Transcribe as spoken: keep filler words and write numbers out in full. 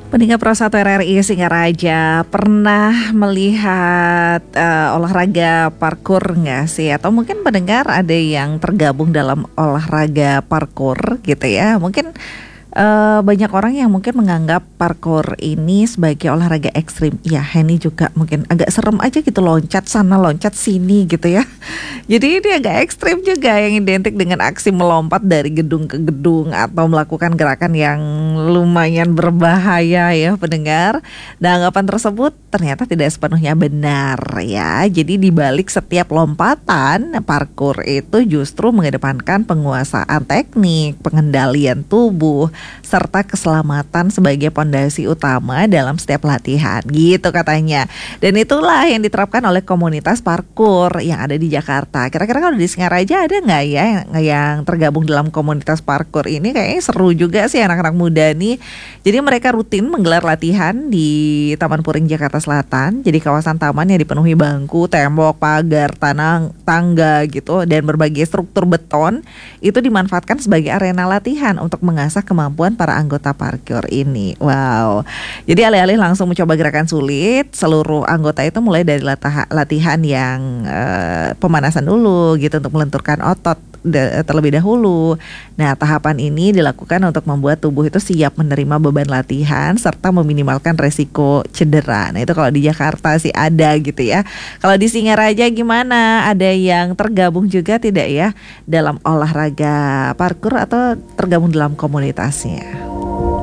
Pendengar Pro satu R R I Singaraja, pernah melihat uh, olahraga parkour nggak sih? Atau mungkin pendengar ada yang tergabung dalam olahraga parkour gitu ya? Mungkin uh, banyak orang yang mungkin menganggap parkour ini sebagai olahraga ekstrim. Ya, Henny juga mungkin agak serem aja gitu, loncat sana loncat sini gitu ya. Jadi ini agak ekstrim juga, yang identik dengan aksi melompat dari gedung ke gedung atau melakukan gerakan yang lumayan berbahaya ya pendengar. Dan anggapan tersebut ternyata tidak sepenuhnya benar ya. Jadi di balik setiap lompatan, parkour itu justru mengedepankan penguasaan teknik, pengendalian tubuh, serta keselamatan sebagai pondasi utama dalam setiap latihan gitu katanya. Dan itulah yang diterapkan oleh komunitas parkour yang ada di Jakarta. Kira-kira kalau di Singaraja ada nggak ya yang, yang tergabung dalam komunitas parkour ini? Kayaknya seru juga sih anak-anak muda nih. Jadi mereka rutin menggelar latihan di Taman Puring Jakarta Selatan. Jadi kawasan taman yang dipenuhi bangku, tembok, pagar, tanah, tangga gitu, dan berbagai struktur beton itu dimanfaatkan sebagai arena latihan untuk mengasah kemampuan para anggota parkour ini. Wow. Jadi alih-alih langsung mencoba gerakan sulit, seluruh anggota itu mulai dari latah, latihan yang uh, pemanasan dulu gitu untuk melenturkan otot de, terlebih dahulu. Nah, tahapan ini dilakukan untuk membuat tubuh itu siap menerima beban latihan serta meminimalkan resiko cedera. Nah, itu kalau di Jakarta sih ada gitu ya. Kalau di Singaraja gimana? Ada yang tergabung juga tidak ya dalam olahraga parkour atau tergabung dalam komunitasnya?